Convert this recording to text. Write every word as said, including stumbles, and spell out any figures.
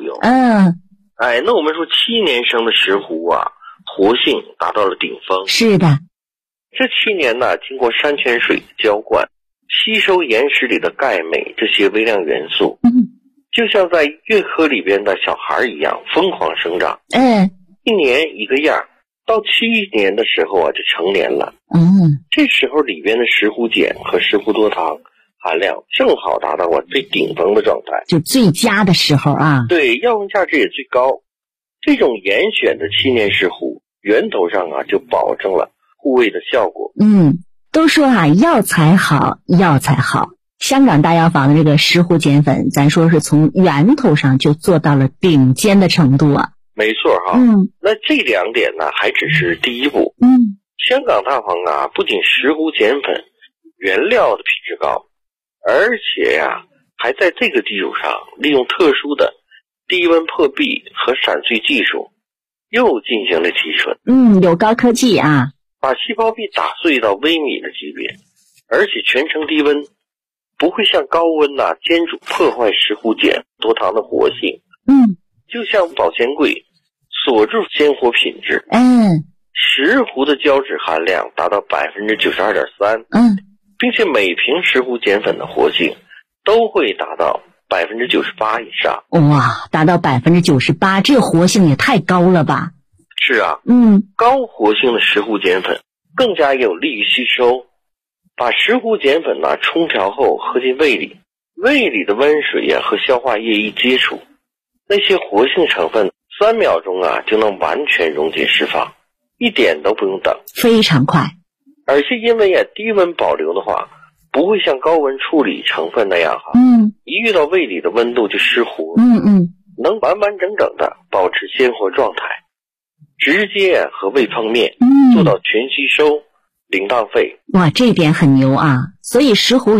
有。 嗯， 哎，那我们说七年生的石斛啊，活性达到了顶峰。 是的。 这七年呢，经过山泉水浇灌，吸收岩石里的钙镁这些微量元素， 嗯， 就像在月河里边的小孩一样疯狂生长。 嗯， 一年一个样，到七年的时候啊，就成年了。 嗯， 这时候里边的石斛碱和石斛多糖含量正好达到我最顶峰的状态， 就最佳的时候啊。 对，药用价值也最高。这种严选的七年石斛，源头上啊就保证了护卫的效果。 嗯，都说啊，药材好，药材好。香港大药房的这个石斛碱粉，咱说是从源头上就做到了顶尖的程度啊。 没错哈。 嗯， 那这两点呢，还只是第一步。 嗯， 香港大房啊，不仅石斛碱粉原料的品质高，而且呀、啊，还在这个基础上利用特殊的低温破壁和闪碎技术，又进行了提纯。 嗯，有高科技啊， 把细胞壁打碎到微米的级别，而且全程低温，不会像高温呐、啊、煎煮破坏石斛碱多糖的活性。 嗯， 就像保鲜柜锁住鲜活品质。 嗯， 石斛的胶质含量达到百分之九十二点三， 嗯， 并且每瓶石斛碱粉的活性都会达到百分之九十八以上。 哇，达到百分之九十八，这个活性也太高了吧？ 是啊， 嗯， 高活性的石斛碱粉更加有利于吸收。把石斛碱粉呢冲调后喝进胃里，胃里的温水呀、啊、和消化液一接触，那些活性成分三秒钟啊就能完全溶解释放，一点都不用等， 非常快。 而且因为啊低温保留的话，不会像高温处理成分那样哈， 嗯， 一遇到胃里的温度就失活， 嗯嗯， 能完完整整的保持鲜活状态，直接和胃碰面， 嗯， 做到全吸收，零浪费。 哇，这点很牛啊！所以石斛里